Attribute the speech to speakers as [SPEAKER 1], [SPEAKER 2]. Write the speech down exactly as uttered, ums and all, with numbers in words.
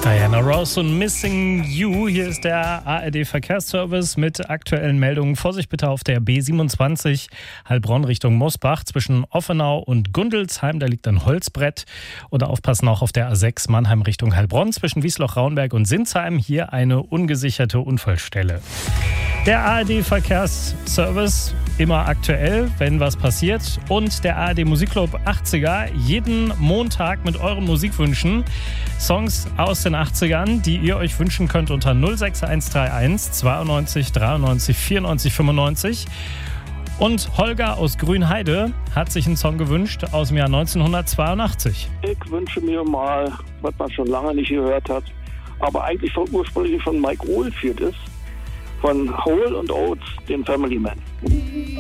[SPEAKER 1] Diana Ross und Missing You. Hier ist der A R D-Verkehrsservice mit aktuellen Meldungen. Vorsicht bitte auf der B siebenundzwanzig Heilbronn Richtung Mosbach zwischen Offenau und Gundelsheim. Da liegt ein Holzbrett. Oder aufpassen auch auf der A sechs Mannheim Richtung Heilbronn zwischen Wiesloch-Raunberg und Sinsheim. Hier eine ungesicherte Unfallstelle. Der A R D-Verkehrsservice, immer aktuell, wenn was passiert. Und der A R D-Musikclub achtziger, jeden Montag mit euren Musikwünschen. Songs aus den achtzigern, die ihr euch wünschen könnt unter null sechs eins drei eins zweiundneunzig dreiundneunzig vierundneunzig fünfundneunzig. Und Holger aus Grünheide hat sich einen Song gewünscht aus dem Jahr neunzehnhundertzweiundachtzig.
[SPEAKER 2] Ich wünsche mir mal, was man schon lange nicht gehört hat, aber eigentlich von, ursprünglich von Mike Oldfield ist, von Hole und Oates, den Family Man.